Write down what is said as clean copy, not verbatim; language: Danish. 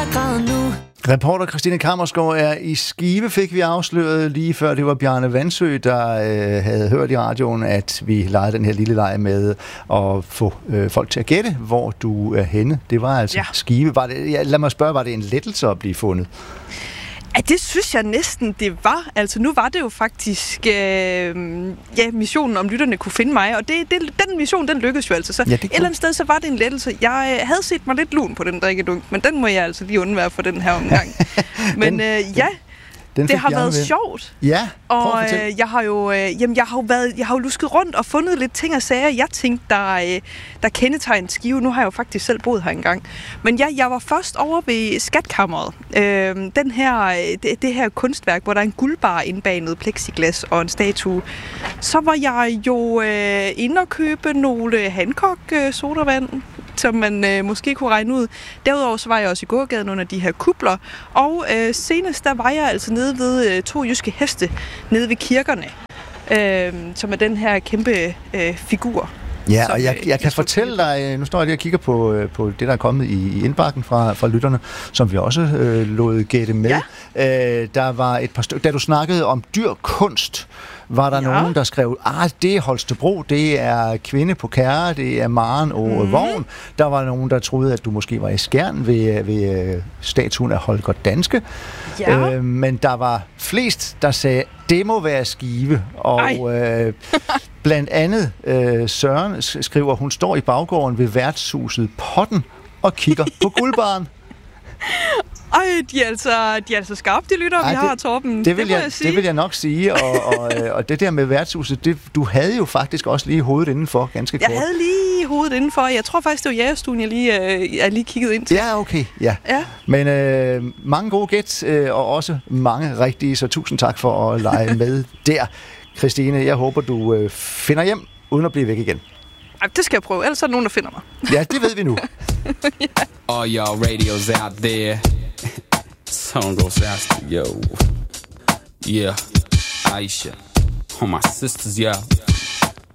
grader nu. Reporter Christine Kammersgaard er i Skive, fik vi afsløret lige før. Det var Bjarne Vandsø, der havde hørt i radioen, at vi legede den her lille leg med at få folk til at gætte, hvor du er henne. Det var altså Skive. Lad mig spørge, var det en lettelse at blive fundet? Ja, det synes jeg næsten, det var. Altså, nu var det jo faktisk missionen, om lytterne kunne finde mig, og den mission, den lykkedes jo altså. Så et eller andet sted, så var det en lettelse. Jeg havde set mig lidt lun på den drikkedunk, men den må jeg altså lige undvære for den her omgang. Men det har været sjovt. Ja, og jeg har jo lusket rundt og fundet lidt ting og sager, jeg tænkte, der kendetegner Skive. Nu har jeg jo faktisk selv boet her engang. Men jeg var først over ved Skatkammeret. Det her kunstværk, hvor der er en guldbar indbanet plexiglas og en statue. Så var jeg jo inde og købe nogle Hancock-sodavand, som man måske kunne regne ud. Derudover så var jeg også i gågaden under de her kubler, og senest der var jeg altså nede ved 2 jyske heste, nede ved kirkerne, som er den her kæmpe figur. Ja, og jeg kan fortælle dig, nu står jeg lige og kigger på det, der er kommet i indbakken fra lytterne, som vi også lod gætte med. Ja. Der var et par stykker, da du snakkede om dyr kunst, var der nogen, der skrev, det er Holstebro, det er Kvinde på Kærre, det er Maren og Vogn. Der var nogen, der troede, at du måske var i Skjern ved statuen af Holger Danske. Ja. Men der var flest, der sagde, det må være Skive. Og blandt andet Søren skriver, hun står i baggården ved værtshuset Potten og kigger på guldbaren. De er altså skarpe, de lytter, vi har, Torben. Det vil jeg nok sige, og det der med værtshuset, du havde jo faktisk også lige hovedet indenfor, ganske kort. Jeg havde lige hovedet indenfor. Jeg tror faktisk, det var jægerstuen, jeg lige kiggede ind til. Ja, okay. Ja. Men mange gode gæt, og også mange rigtige, så tusind tak for at lege med der. Christine, jeg håber, du finder hjem, uden at blive væk igen. Det skal jeg prøve, ellers er der nogen, der finder mig. Ja, det ved vi nu. All y'all radios out there. Song goes out to yo. Yeah, Aisha. All my sisters, yeah.